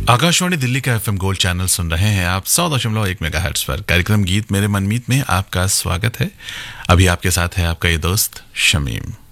आकाशवाणी दिल्ली का FM gold channel सुन रहे हैं आप 100.1 मेगाहर्ट्ज पर। कार्यक्रम गीत मेरे मनमीत में आपका स्वागत है। अभी आपके साथ है आपका ये दोस्त शमीम।